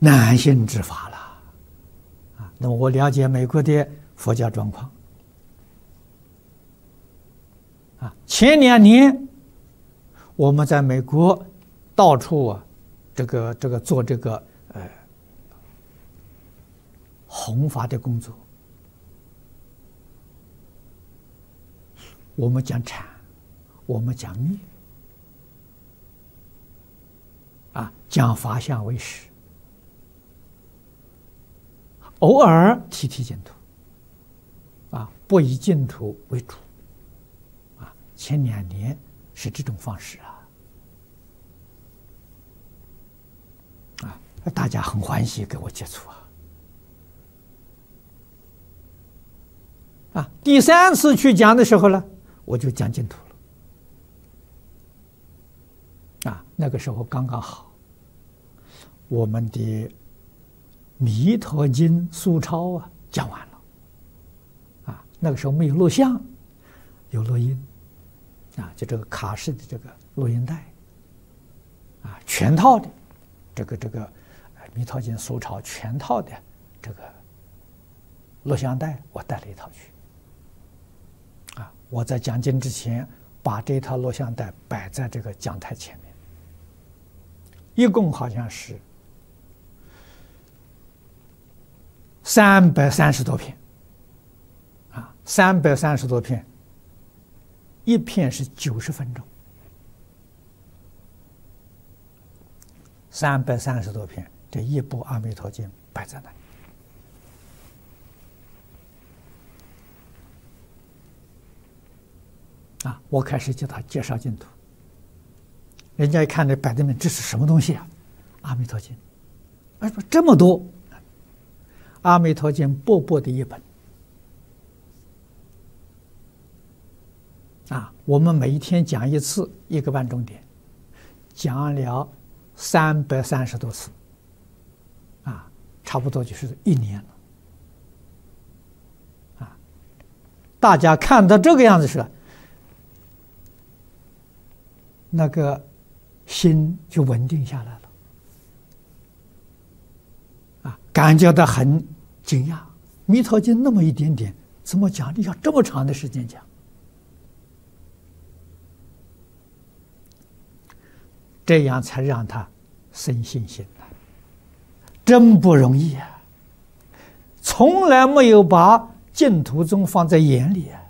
难信之法了啊。那么我了解美国的佛教状况啊，前2年我们在美国到处啊，这个做这个弘法的工作。我们讲禅，我们讲密啊，讲法相为实，偶尔提净土啊，不以净土为主啊。前2年是这种方式啊，大家很欢喜跟我接触啊。第3次去讲的时候呢，我就讲净土了啊。那个时候刚刚好，我们的《弥陀经》疏钞啊讲完了啊。那个时候没有录像，有录音啊，就这个卡式的这个录音带啊，全套的这个《弥陀经》疏钞全套的这个录像带，我带了一套去。我在讲经之前，把这套录像带摆在这个讲台前面，一共好像是330多片，啊，330多片，一片是90分钟，330多片，这一部《阿弥陀经》摆在那里。啊！我开始给他介绍净土，人家一看这摆在那，这是什么东西啊？阿弥陀经，啊，说这么多，阿弥陀经薄薄的一本，啊，我们每一天讲一次，1个半钟点，讲了330多次，啊，差不多就是1年了，啊，大家看到这个样子是。那个心就稳定下来了，啊，感觉到很惊讶。弥陀经那么一点点，怎么讲？你要这么长的时间讲？这样才让他生信心来，真不容易啊！从来没有把净土宗放在眼里啊。